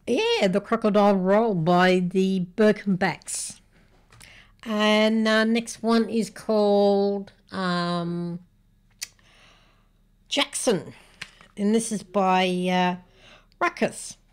Yeah, The Crocodile Roll by the Birkenbacks. And next one is called Jackson. And this is by Ruckus.